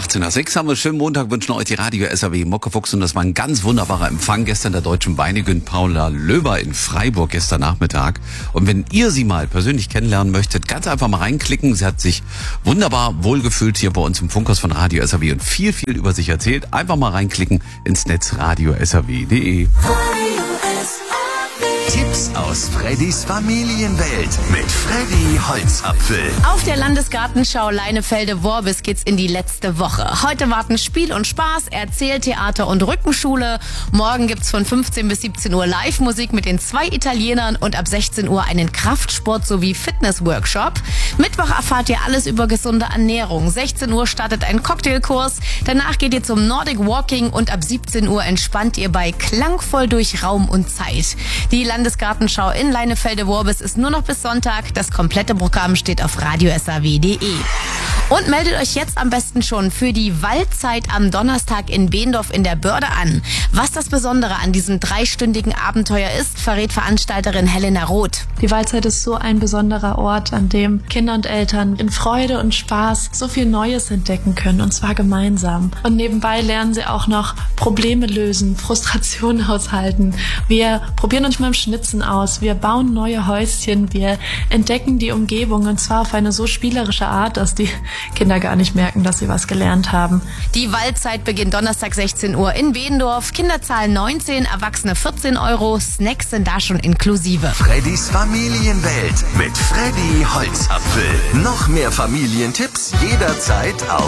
18:06 haben wir schönen Montag, wünschen euch die Radio SAW Mockefuchs und das war ein ganz wunderbarer Empfang gestern der deutschen Beinigün Paula Löber in Freiburg gestern Nachmittag. Und wenn ihr sie mal persönlich kennenlernen möchtet, ganz einfach mal reinklicken. Sie hat sich wunderbar wohlgefühlt hier bei uns im Funkhaus von Radio SAW und viel über sich erzählt. Einfach mal reinklicken ins Netz radiosaw.de. Tipps aus Freddys Familienwelt mit Freddy Holzapfel. Auf der Landesgartenschau Leinefelde-Worbis geht's in die letzte Woche. Heute warten Spiel und Spaß, Erzähltheater und Rückenschule. Morgen gibt's von 15 bis 17 Uhr Live-Musik mit den 2 Italienern und ab 16 Uhr einen Kraftsport- sowie Fitness-Workshop. Mittwoch erfahrt ihr alles über gesunde Ernährung. 16 Uhr startet ein Cocktailkurs. Danach geht ihr zum Nordic Walking und ab 17 Uhr entspannt ihr bei Klangvoll durch Raum und Zeit. Die Landesgartenschau in Leinefelde-Worbis ist nur noch bis Sonntag. Das komplette Programm steht auf radiosaw.de. Und meldet euch jetzt am besten schon für die Waldzeit am Donnerstag in Behendorf in der Börde an. Was das Besondere an diesem 3-stündigen Abenteuer ist, verrät Veranstalterin Helena Roth. Die Waldzeit ist so ein besonderer Ort, an dem Kinder und Eltern in Freude und Spaß so viel Neues entdecken können, und zwar gemeinsam. Und nebenbei lernen sie auch noch Probleme lösen, Frustration aushalten. Wir probieren uns mal im Schnitzen aus, wir bauen neue Häuschen, wir entdecken die Umgebung, und zwar auf eine so spielerische Art, dass die Kinder gar nicht merken, dass sie was gelernt haben. Die Waldzeit beginnt Donnerstag 16 Uhr in Behendorf. Kinder zahlen 19, Erwachsene 14 €. Snacks sind da schon inklusive. Freddys Familienwelt mit Freddy Holzapfel. Noch mehr Familientipps jederzeit auf